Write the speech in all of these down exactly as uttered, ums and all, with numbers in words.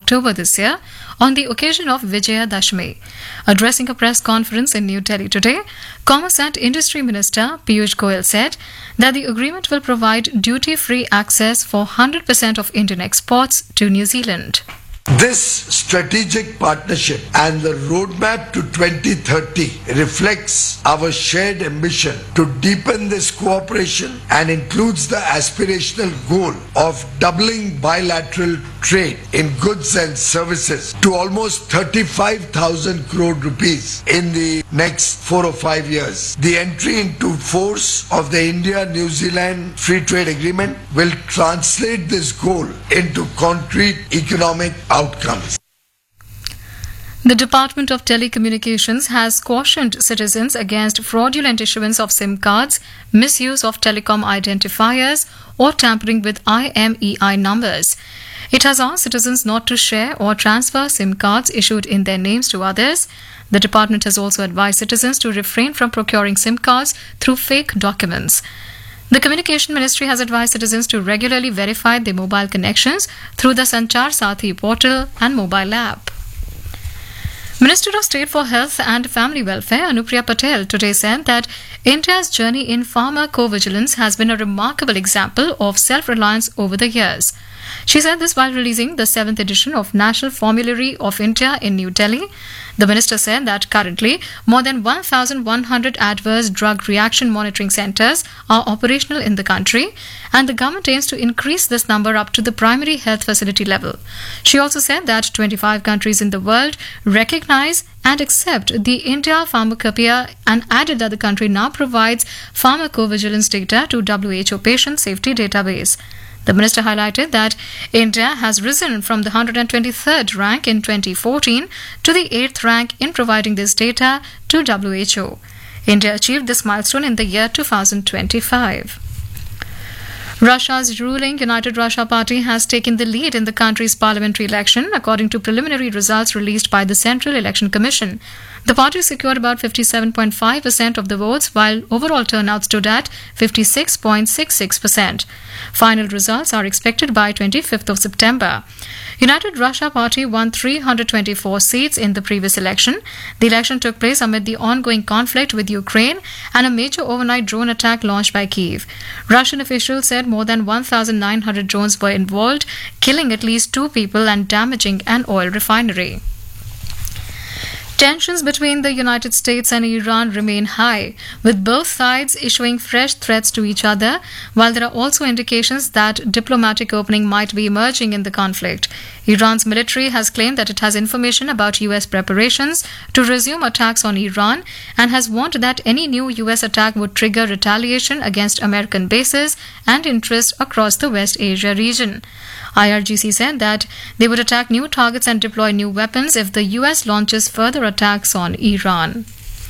October this year on the occasion of Vijaya Dashami. Addressing a press conference in New Delhi today, Commerce and Industry Minister Piyush Goyal said that the agreement will provide duty-free access for one hundred percent of Indian exports to New Zealand. This strategic partnership and the roadmap to twenty thirty reflects our shared ambition to deepen this cooperation and includes the aspirational goal of doubling bilateral trade in goods and services to almost thirty-five thousand crore rupees in the next four or five years. The entry into force of the India-New Zealand Free Trade Agreement will translate this goal into concrete economic outcomes. The Department of Telecommunications has cautioned citizens against fraudulent issuance of SIM cards, misuse of telecom identifiers, or tampering with I M E I numbers. It has asked citizens not to share or transfer SIM cards issued in their names to others. The department has also advised citizens to refrain from procuring SIM cards through fake documents. The Communication Ministry has advised citizens to regularly verify their mobile connections through the Sanchar Sathi portal and mobile app. Minister of State for Health and Family Welfare Anupriya Patel today said that India's journey in pharmacovigilance has been a remarkable example of self-reliance over the years. She said this while releasing the seventh edition of National Formulary of India in New Delhi. The minister said that currently more than one thousand one hundred adverse drug reaction monitoring centres are operational in the country, and the government aims to increase this number up to the primary health facility level. She also said that twenty-five countries in the world recognise and accept the India Pharmacopoeia and added that the country now provides pharmacovigilance data to W H O patient safety database. The minister highlighted that India has risen from the one hundred twenty-third rank in twenty fourteen to the eighth rank in providing this data to W H O. India achieved this milestone in the year two thousand twenty-five. Russia's ruling United Russia Party has taken the lead in the country's parliamentary election, according to preliminary results released by the Central Election Commission. The party secured about fifty-seven point five percent of the votes, while overall turnout stood at fifty-six point six six percent. Final results are expected by twenty-fifth of September. United Russia Party won three hundred twenty-four seats in the previous election. The election took place amid the ongoing conflict with Ukraine and a major overnight drone attack launched by Kyiv. Russian officials said more than one thousand nine hundred drones were involved, killing at least two people and damaging an oil refinery. Tensions between the United States and Iran remain high, with both sides issuing fresh threats to each other, while there are also indications that diplomatic opening might be emerging in the conflict. Iran's military has claimed that it has information about U S preparations to resume attacks on Iran and has warned that any new U S attack would trigger retaliation against American bases and interests across the West Asia region. I R G C said that they would attack new targets and deploy new weapons if the U S launches further attacks on Iran.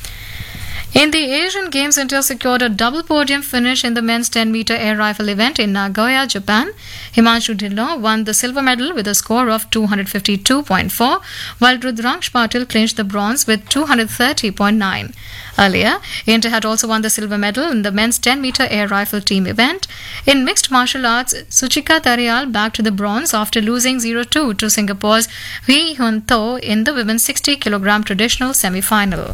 In the Asian Games, India secured a double podium finish in the men's ten meter air rifle event in Nagoya, Japan. Himanshu Dhillon won the silver medal with a score of two hundred fifty-two point four, while Rudraksh Patil clinched the bronze with two hundred thirty point nine. Earlier, India had also won the silver medal in the men's ten meter air rifle team event. In mixed martial arts, Suchika Tarial backed the bronze after losing zero two to Singapore's Hui Hun Tho in the women's sixty kilogram traditional semi-final.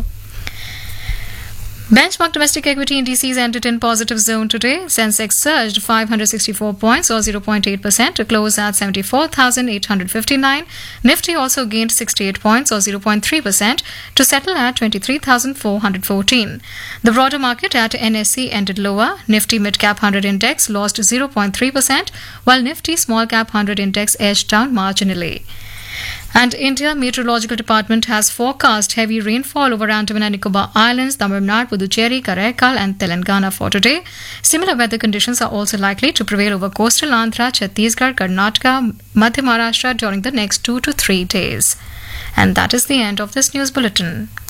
Benchmark domestic equity indices ended in positive zone today. Sensex surged five hundred sixty-four points or zero point eight percent to close at seventy-four thousand eight hundred fifty-nine. Nifty also gained sixty-eight points or zero point three percent to settle at twenty-three thousand four hundred fourteen. The broader market at N S E ended lower. Nifty Mid Cap one hundred Index lost zero point three percent, while Nifty Small Cap one hundred Index edged down marginally. And India Meteorological Department has forecast heavy rainfall over Andaman and Nicobar Islands, Tamil Nadu, Puducherry, Karaikal and Telangana for today. Similar weather conditions are also likely to prevail over coastal Andhra, Chhattisgarh, Karnataka, Madhya Maharashtra during the next two to three days. And that is the end of this news bulletin.